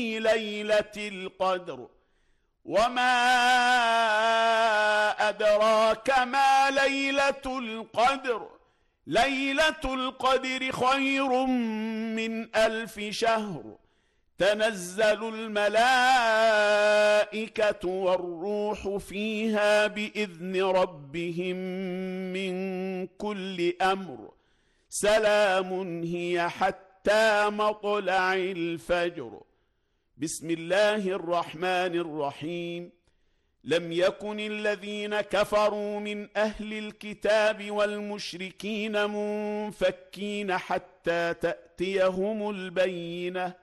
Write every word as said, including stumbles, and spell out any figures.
ليلة القدر وما أدراك ما ليلة القدر ليلة القدر خير من ألف شهر تنزل الملائكة والروح فيها بإذن ربهم من كل أمر سلام هي حتى مطلع الفجر. بسم الله الرحمن الرحيم. لم يكن الذين كفروا من أهل الكتاب والمشركين منفكين حتى تأتيهم البينة